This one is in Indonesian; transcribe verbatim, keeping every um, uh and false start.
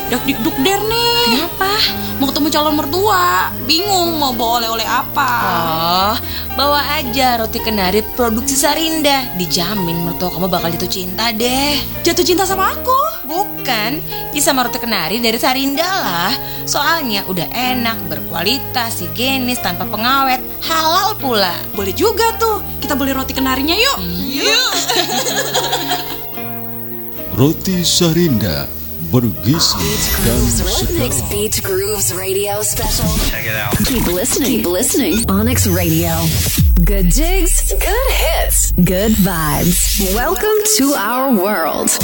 dak dikduk der nih. Kenapa? Mau ketemu calon mertua, bingung mau bawa oleh-oleh apa. Oh, bawa aja roti kenari produksi Sarinda. Dijamin mertua kamu bakal jatuh cinta deh. Jatuh cinta sama aku? Bukan, ya sama roti kenari dari Sarinda lah. Soalnya udah enak, berkualitas, higienis, tanpa pengawet, halal pula. Boleh juga tuh, kita beli roti kenarinya yuk. Yuk. Roti Sarinda bergizi dan Onyx segar. Beach Grooves Radio Special. Check it out. Keep listening. Keep listening. Onyx Radio. Good jigs, good hits, good vibes. Welcome to our world.